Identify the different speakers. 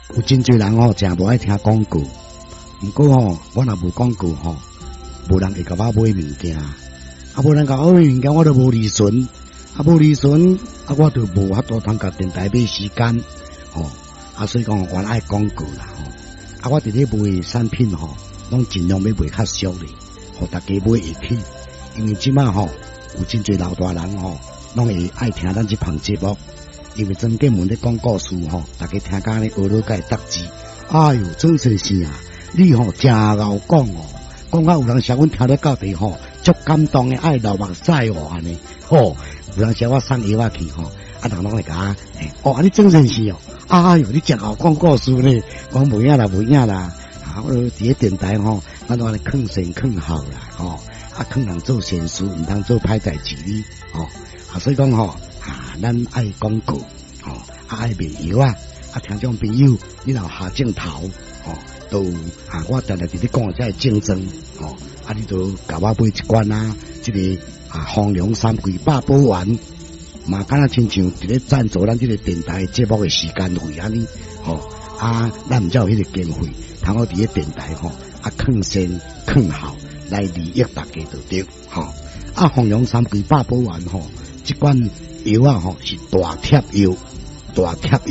Speaker 1: 有真侪人吼，真无爱听广告。毋过吼，我若无广告吼，无人会甲我买物件。无人甲我买物件，我都无利润。无利润，我就无法度通甲电台买时间。所以讲我爱广告啦。我伫咧卖产品吼，拢尽量要卖较俗咧，互大家买会起。因为即马吼，有真侪老大人吼，拢会爱听咱即项节目。因为曾建文咧讲故事吼，大家听甲咧学了解答字。哎哟，真先生啊，你吼真敖讲哦，讲到有人写阮听咧到底吼，足感动诶，爱流目屎哦安尼。有人写我送药去吼，人拢会甲我，你真先生哦，哎哟，你真敖讲故事咧，讲无影啦，无影啦。我伫咧电台吼，咱都安尼劝善劝好啦，劝人做善事，毋通做歹代志哩，所以讲吼。咱爱广告，爱卖药听众朋友，你若下镜头，都我常常伫咧讲这竞争，你都甲我买一罐这个丰隆3季8宝丸，嘛敢若亲像伫咧赞助咱这个电台节目的时间费安尼，咱毋才有迄个经费，通好伫咧电台劝善劝好来利益大家就对，丰隆3季8宝丸这罐药是大贴药，大贴